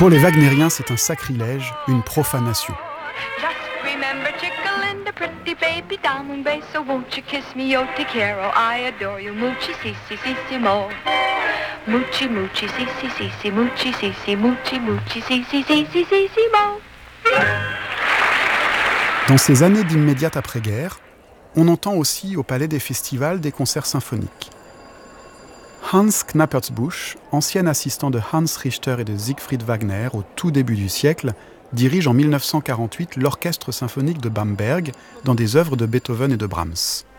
Pour les wagnériens, c'est un sacrilège, une profanation. Moochie, moochie, si, si, si, si, moochie, si, si, moochie, moochie, si, si, si, si, si, si, mo. Dans ces années d'immédiate après-guerre, on entend aussi au Palais des Festivals des concerts symphoniques. Hans Knappertsbusch, ancien assistant de Hans Richter et de Siegfried Wagner au tout début du siècle, dirige en 1948 l'orchestre symphonique de Bamberg dans des œuvres de Beethoven et de Brahms.